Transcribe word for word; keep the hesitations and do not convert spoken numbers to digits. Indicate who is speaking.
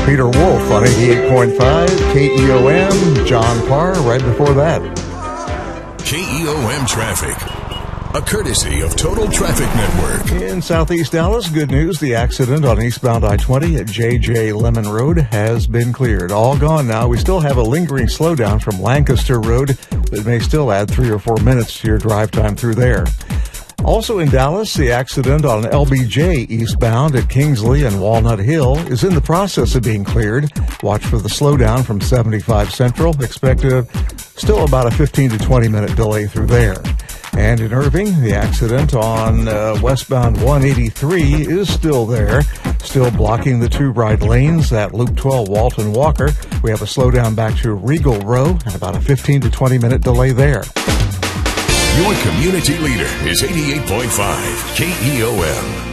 Speaker 1: Peter Wolf on eighty-eight point five K E O M. John Parr right before that.
Speaker 2: K E O M traffic, a courtesy of Total Traffic Network.
Speaker 1: In southeast Dallas, good news. The accident on eastbound I twenty at J J Lemon Road has been cleared. All gone now. We still have a lingering slowdown from Lancaster Road that may still add three or four minutes to your drive time through there. Also in Dallas, the accident on L B J eastbound at Kingsley and Walnut Hill is in the process of being cleared. Watch for the slowdown from seventy-five Central. Expect a, still about a fifteen to twenty minute delay through there. And in Irving, the accident on uh, westbound one eighty-three is still there, still blocking the two right lanes at Loop twelve Walton Walker. We have a slowdown back to Regal Row and about a fifteen to twenty minute delay there.
Speaker 2: Your community leader is eighty-eight point five K E O M.